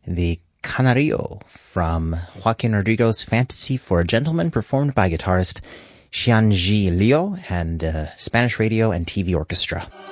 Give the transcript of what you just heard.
the Canario from Joaquin Rodrigo's Fantasy for a Gentleman, performed by guitarist Xianji Liu and Spanish Radio and TV Orchestra.